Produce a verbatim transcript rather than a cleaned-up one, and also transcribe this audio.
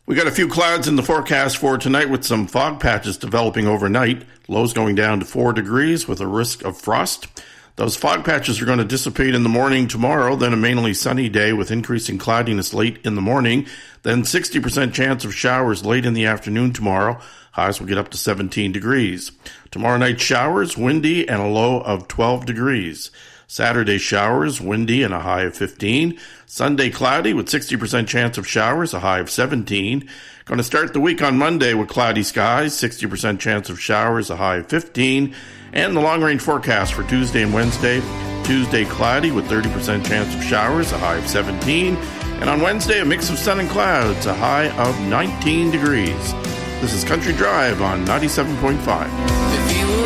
We got a few clouds in the forecast for tonight with some fog patches developing overnight. Lows going down to four degrees with a risk of frost. Those fog patches are going to dissipate in the morning tomorrow, then a mainly sunny day with increasing cloudiness late in the morning, then sixty percent chance of showers late in the afternoon tomorrow. Highs will get up to seventeen degrees. Tomorrow night showers, windy, and a low of twelve degrees. Saturday showers, windy, and a high of fifteen. Sunday cloudy with sixty percent chance of showers, a high of seventeen. Going to start the week on Monday with cloudy skies, sixty percent chance of showers, a high of fifteen. And the long-range forecast for Tuesday and Wednesday. Tuesday cloudy with thirty percent chance of showers, a high of seventeen. And on Wednesday, a mix of sun and clouds, a high of nineteen degrees. This is Country Drive on ninety-seven point five.